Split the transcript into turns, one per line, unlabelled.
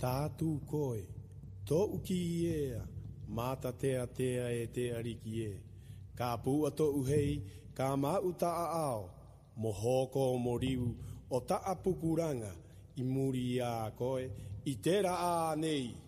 tātū koe, tō uki ea, māta tea tea e te ariki e. Ka pua tō uhei, ka mau taa ao, mo hoko mo riu, o taa pukuranga, i muri a koe, i tera a nei.